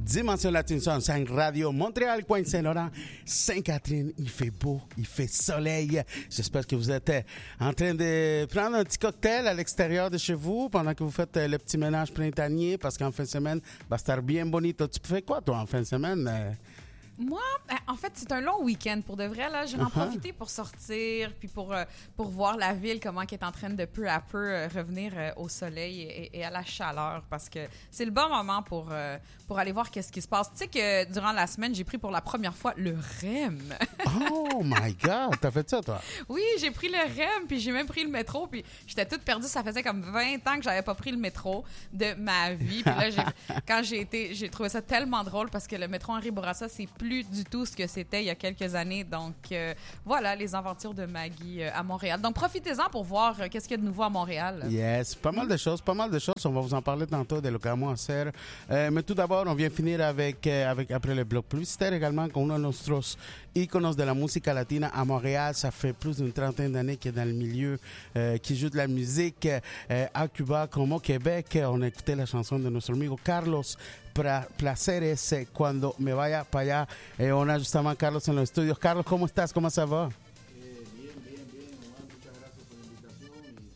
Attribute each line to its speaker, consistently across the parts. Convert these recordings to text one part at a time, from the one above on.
Speaker 1: Dimension Latine 5 Radio Montréal, coin Saint-Laurent, Sainte-Catherine. Il fait beau, il fait soleil. J'espère que vous êtes en train de prendre un petit cocktail à l'extérieur de chez vous pendant que vous faites le petit ménage printanier parce qu'en fin de semaine, va estar bien bonito. Tu fais quoi, toi, en fin de semaine?
Speaker 2: Moi, en fait, c'est un long week-end. Pour de vrai, là, je vais en profiter pour sortir, puis pour voir la ville, comment elle est en train de peu à peu revenir au soleil et à la chaleur, parce que c'est le bon moment pour aller voir qu'est-ce qui se passe. Tu sais que durant la semaine, j'ai pris pour la première fois le REM.
Speaker 1: Oh my God! T'as fait ça, toi?
Speaker 2: Oui, j'ai pris le REM, puis j'ai même pris le métro, puis j'étais toute perdue. Ça faisait comme 20 ans que j'avais pas pris le métro de ma vie. Puis là, quand j'ai trouvé ça tellement drôle, parce que le métro Henri Bourassa, c'est plus du tout ce que c'était il y a quelques années. Donc, voilà, les aventures de Maggie à Montréal. Donc, profitez-en pour voir qu'est-ce qu'il y a de nouveau à Montréal.
Speaker 1: Yes, pas mal de choses. On va vous en parler tantôt de lo que vamos a hacer. Mais tout d'abord, on vient finir avec après le bloc publicitaire également con uno de nuestros íconos de la música latina à Montréal. Ça fait plus d'une trentaine d'années qu'il est dans le milieu, qui joue de la musique à Cuba comme au Québec. On a écouté la chanson de notre amigo Carlos Placeres, Cuando me vaya para allá. On a justement Carlos en los estudios. Carlos, ¿cómo estás? ¿Cómo se va?
Speaker 3: Bien, Omar, muchas gracias por la invitación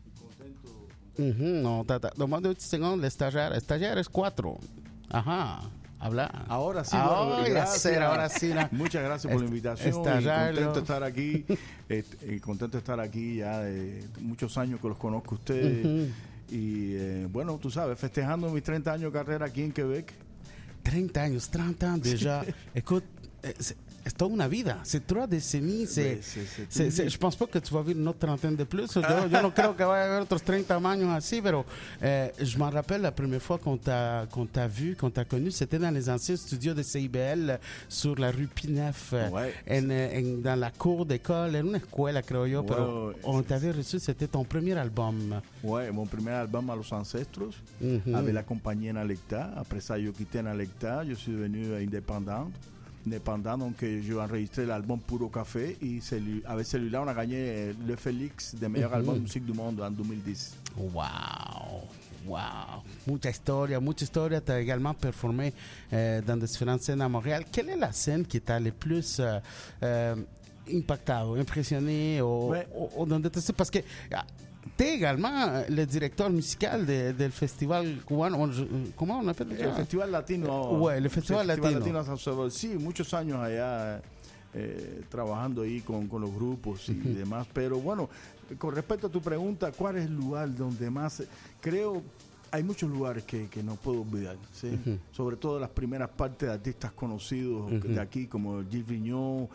Speaker 3: y contento.
Speaker 1: No, tomando un segundo, el estagiario es 4. Ajá. Habla.
Speaker 3: Ahora sí,
Speaker 1: gracias. Ahora sí.
Speaker 3: Muchas gracias por la invitación. Contento de estar aquí. Contento de estar aquí ya de muchos años que los conozco a ustedes. Y bueno, tú sabes, festejando mis 30 años de carrera aquí en Québec.
Speaker 1: 30 ans déjà. Écoute, c'est toda una vida. C'est 3 décennies. Je pense pas que tu vas vivre une autre trentaine de plus. Yo no creo que vaya a haber otros 30 años así, pero je m'en rappelle la première fois qu'on t'a vu, qu'on t'a connu, c'était dans les anciens studios de CIBL sur la rue Pinef, dans la cour d'école, en una escuela, creo yo, pero on t'avait reçu, c'était ton premier album.
Speaker 3: Ouais, mon premier album à Los Ancestros, avec la compagnie Nalecta. Après ça, yo quitté Nalecta, je suis devenu indépendant, donc j'ai enregistré l'album Puro Café et avec celui-là, on a gagné le Félix de meilleur album de musique du monde en 2010.
Speaker 1: Wow! Mucha historia. Tu as également performé dans différentes scènes à Montréal. Quelle est la scène qui t'a le plus impactado, impressionné ou donde te... Parce que tu es également le directeur musical del festival cubano. ¿Cómo on appelle
Speaker 3: el Festival Latino?
Speaker 1: Ouais, le Festival Latino.
Speaker 3: Sí, muchos años allá trabajando ahí con los grupos y demás. Pero bueno, con respecto a tu pregunta, ¿cuál es el lugar donde más? Creo hay muchos lugares que no puedo olvidar, ¿sí? Sobre todo las primeras partes de artistas conocidos de aquí, como Gilles Vigneault,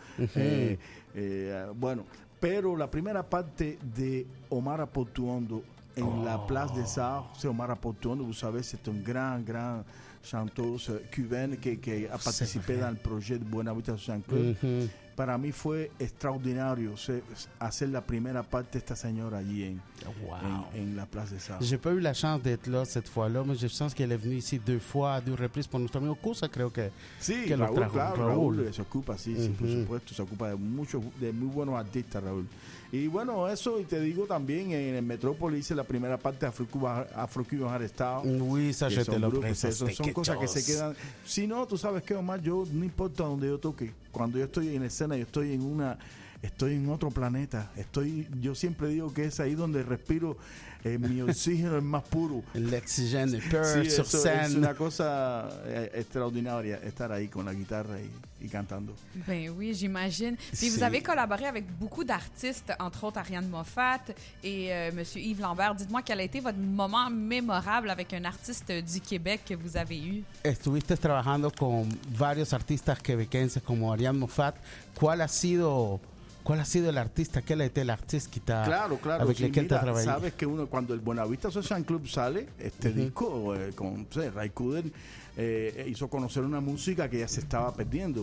Speaker 3: bueno, pero la primera parte de Omar Portuondo en la Place des Arts, Omar Portuondo, vous savez, c'est un grand chanteuse cubaine qui a participé dans le projet de Buenavista Social Club. Para mí fue extraordinario hacer la primera parte de esta señora allí en la Place des Arts.
Speaker 1: J'ai pas eu la chance d'être là cette fois-là, mais j'ai chance qu'elle est venue ici 2 fois, à 2 reprises por nuestro amigo Cusa, creo que
Speaker 3: sí,
Speaker 1: que
Speaker 3: Raúl,
Speaker 1: lo trajo.
Speaker 3: claro, Raúl se ocupa, sí, por supuesto, se ocupa de muy buenos artistas, Raúl. Y bueno, eso, y te digo también, en el Metrópoli hice la primera parte de Afro-Cuban Arrestado.
Speaker 1: Oui, ça, je te lo
Speaker 3: presento. Son cosas que se quedan. Si no, tú sabes que, Omar, yo no importa donde yo toque, cuando yo estoy en escena, yo estoy en otro planeta. Yo siempre digo que es ahí donde respiro, mi oxígeno es más puro.
Speaker 1: L'oxygène est pur sur
Speaker 3: eso
Speaker 1: scène.
Speaker 3: Es una cosa extraordinaria estar ahí con la guitarra y cantando.
Speaker 2: Ben oui, j'imagine. Puis vous avez collaboré avec beaucoup d'artistes, entre autres Ariane Moffat et Monsieur Yves Lambert. Dites-moi quel a été votre moment mémorable avec un artiste du Québec que vous avez eu.
Speaker 1: Estuviste trabajando con varios artistas quebequenses como Ariane Moffat. ¿Cuál ha sido el artista? ¿Qué es el artista que está
Speaker 3: Claro.
Speaker 1: avec
Speaker 3: Sí,
Speaker 1: lequel te
Speaker 3: mira,
Speaker 1: trabajé?
Speaker 3: sabes que uno cuando el Buenavista Social Club sale, este disco con Ray Cooder hizo conocer una música que ya se estaba perdiendo.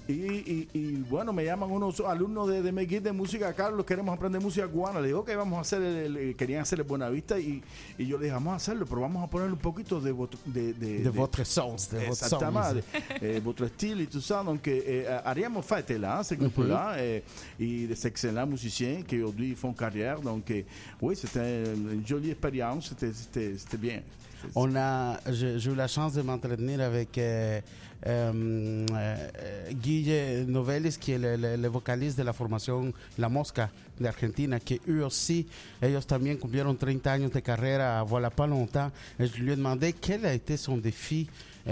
Speaker 3: Y bueno, me llaman unos alumnos de McGill de música, Carlos, queremos aprender música cubana. Le digo que vamos a hacer querían hacer el Buenavista y yo le dije, vamos a hacerlo, pero vamos a ponerle un poquito de
Speaker 1: votre sauce, de votre
Speaker 3: exactement, votre style et tout ça. Donc, Ariane Moffat était là, ce groupe-là, et et des excellents musiciens qui aujourd'hui font carrière. Donc, oui, c'était une jolie expérience. C'était bien.
Speaker 1: J'ai eu la chance de m'entretenir avec Guille Novelis, qui est le vocaliste de la formación La Mosca de Argentina, que ellos también cumplieron 30 años de carrera, voilà pas longtemps. Et je lui ai demandé quel a été son défi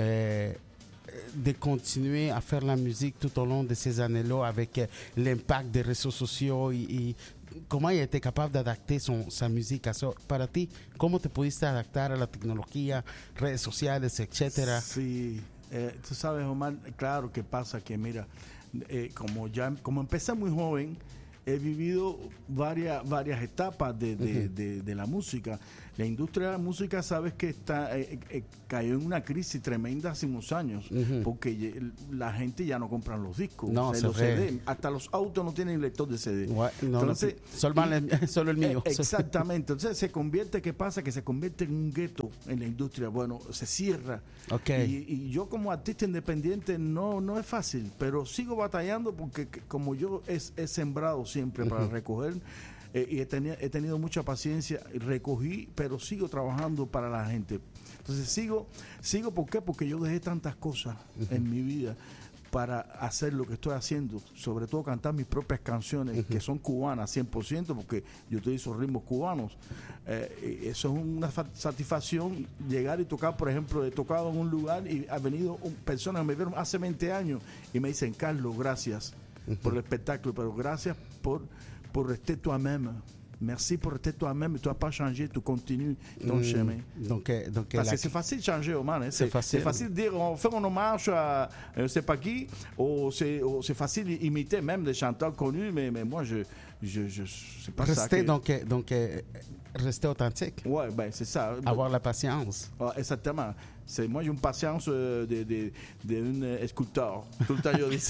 Speaker 1: de continuer à faire la musique tout au long de ces années-là avec l'impact des réseaux sociaux y cómo ella été capaz de adaptar sa música. Para ti, ¿cómo te pudiste adaptar a la tecnología, redes sociales, etcétera?
Speaker 3: Sí, tú sabes, Omar, claro que pasa que, mira, como empecé muy joven, he vivido varias etapas de la música. La industria de la música, sabes que cayó en una crisis tremenda hace unos años, porque la gente ya no compra los discos, los CD, hasta los autos no tienen lector de CD. Entonces,
Speaker 1: solo el mío.
Speaker 3: Exactamente. Entonces ¿qué pasa? Que se convierte en un gueto en la industria. Bueno, se cierra.
Speaker 1: Okay.
Speaker 3: Y yo como artista independiente no es fácil, pero sigo batallando porque como yo he sembrado siempre para recoger. Y he tenido mucha paciencia, recogí, pero sigo trabajando para la gente. Entonces sigo, ¿por qué? Porque yo dejé tantas cosas en mi vida para hacer lo que estoy haciendo, sobre todo cantar mis propias canciones, que son cubanas 100%, porque yo utilizo ritmos cubanos. Eso es una satisfacción, llegar y tocar. Por ejemplo, he tocado en un lugar y ha venido personas que me vieron hace 20 años y me dicen: Carlos, gracias por el espectáculo, pero gracias pour rester toi-même. Merci pour rester toi-même. Tu n'as pas changé, tu continues ton chemin. Parce que c'est facile de changer, Omar. Hein? C'est facile de dire on fait un hommage à je ne sais pas qui, ou c'est facile d'imiter même des chanteurs connus, mais moi, je sais pas ça.
Speaker 1: Rester authentique.
Speaker 3: Ouais, ben c'est ça.
Speaker 1: Avoir la patience.
Speaker 3: Exactement. Moi, j'ai une patience d'un sculpteur. Tout le temps, je dis ça.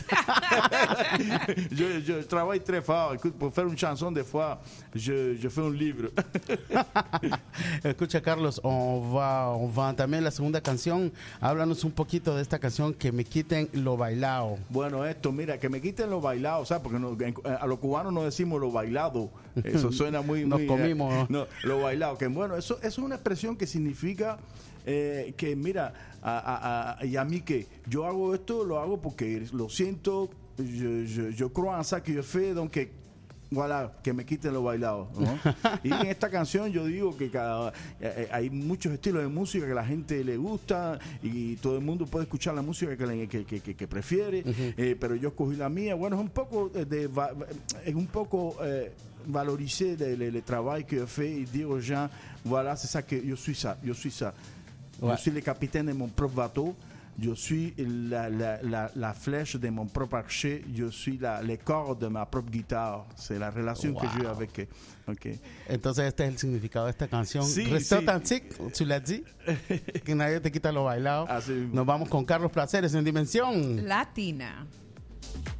Speaker 3: je travaille très fort. Écoute, pour faire une chanson, des fois, je fais un livre.
Speaker 1: Escucha, Carlos, on va entamer la segunda canción. Háblanos un poquito de esta canción, Que me quiten lo bailado.
Speaker 3: Bueno, mira, que me quiten lo bailado, ¿sabes? Porque a los cubanos no decimos lo bailado. Eso suena muy...
Speaker 1: Nos comimos.
Speaker 3: No, lo bailado. Que bueno, eso es una expresión que significa... que mira, y a mí que yo hago esto, lo hago porque lo siento, yo creo en ça que yo fais, donc voilà, que me quiten lo bailado, ¿no? Y en esta canción yo digo que hay muchos estilos de música que a la gente le gusta y todo el mundo puede escuchar la música que prefiere, pero yo escogí la mía. Bueno, es un poco valoriser le travail que je fais et dire aux gens, voilà, c'est ça que je suis ça. Ouais. Je suis le capitaine de mon propre bateau. Je suis la flèche de mon propre archer. Je suis les cordes de ma propre guitare. C'est la relación que j'ai avec. Okay.
Speaker 1: Entonces, este es el significado de esta canción.
Speaker 3: Sí,
Speaker 1: Reste authentique, tu l'as dit. Que nadie te quita lo bailado. Nos vamos con Carlos Placeres en Dimensión
Speaker 2: Latina.